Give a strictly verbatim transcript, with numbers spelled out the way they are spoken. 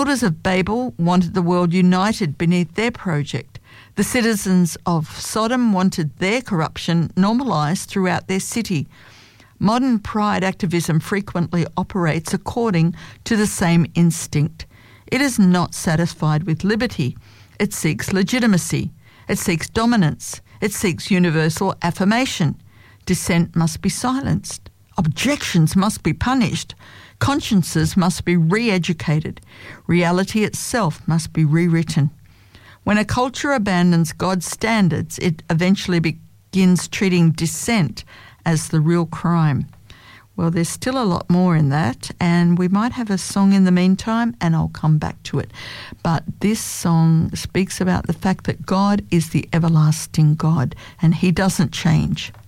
builders of Babel wanted the world united beneath their project. The citizens of Sodom wanted their corruption normalised throughout their city. Modern pride activism frequently operates according to the same instinct. It is not satisfied with liberty. It seeks legitimacy. It seeks dominance. It seeks universal affirmation. Dissent must be silenced. Objections must be punished. Consciences must be re-educated. Reality itself must be rewritten. When a culture abandons God's standards, it eventually begins treating dissent as the real crime. Well, there's still a lot more in that, and we might have a song in the meantime, and I'll come back to it. But this song speaks about the fact that God is the everlasting God, and he doesn't change.